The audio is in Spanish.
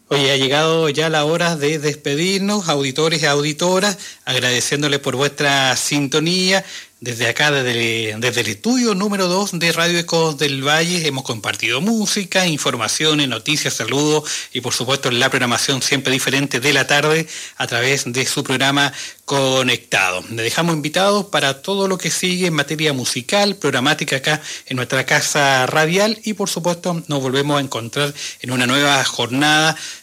Oye, ha llegado ya la hora de despedirnos, auditores y auditoras, agradeciéndoles por vuestra sintonía. Desde acá, desde el estudio número 2 de Radio Ecos del Valle, hemos compartido música, informaciones, noticias, saludos y por supuesto la programación siempre diferente de la tarde a través de su programa Conectado. Les dejamos invitados para todo lo que sigue en materia musical, programática acá en nuestra casa radial y por supuesto nos volvemos a encontrar en una nueva jornada